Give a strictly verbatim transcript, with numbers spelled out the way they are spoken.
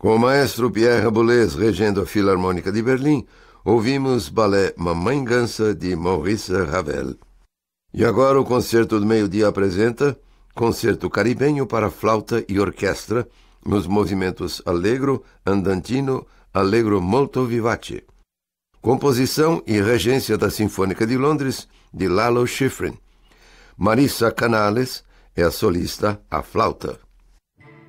Com o maestro Pierre Boulez regendo a Filarmônica de Berlim, ouvimos balé Mamãe Gansa de Maurice Ravel. E agora o Concerto do Meio-Dia apresenta Concerto Caribenho para flauta e orquestra nos movimentos Allegro, Andantino, Allegro molto vivace. Composição e regência da Sinfônica de Londres, de Lalo Schifrin. Marissa Canales é a solista à flauta.